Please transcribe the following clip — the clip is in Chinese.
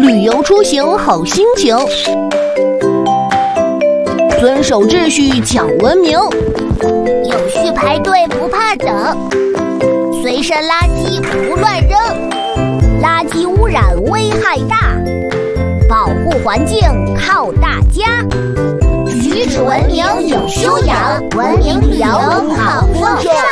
旅游出行好心情，遵守秩序讲文明， 有序排队不怕等，随身垃圾不乱扔，垃圾污染危害大，保护环境靠大家。举止文明有修养，文明旅游好风尚。